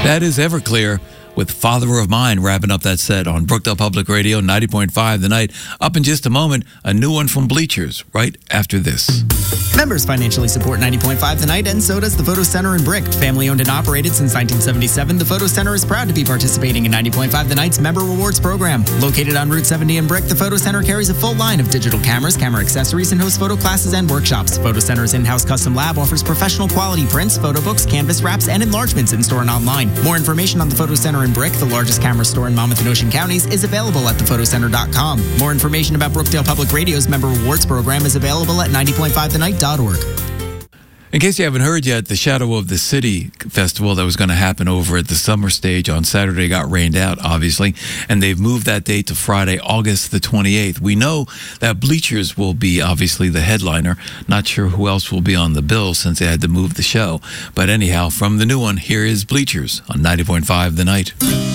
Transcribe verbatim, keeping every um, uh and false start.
That is Everclear with Father of Mine wrapping up that set on Brookdale Public Radio, ninety point five The Night. Up in just a moment, a new one from Bleachers right after this. Members financially support ninety point five The Night, and so does the Photo Center in Brick. Family owned and operated since nineteen seventy-seven, the Photo Center is proud to be participating in ninety point five The Night's Member Rewards program. Located on Route seventy in Brick, the Photo Center carries a full line of digital cameras, camera accessories, and hosts photo classes and workshops. Photo Center's in-house custom lab offers professional quality prints, photo books, canvas wraps, and enlargements in-store and online. More information on the Photo Center in Brick, the largest camera store in Monmouth and Ocean counties, is available at the photo center dot com. More information about Brookdale Public Radio's Member Rewards program is available at ninety point five the night dot org. In case you haven't heard yet, the Shadow of the City festival that was going to happen over at the Summer Stage on Saturday got rained out, obviously, and they've moved that date to Friday, August the twenty-eighth. We know that Bleachers will be obviously the headliner. Not sure who else will be on the bill since they had to move the show. But anyhow, from the new one, here is Bleachers on ninety point five The Night.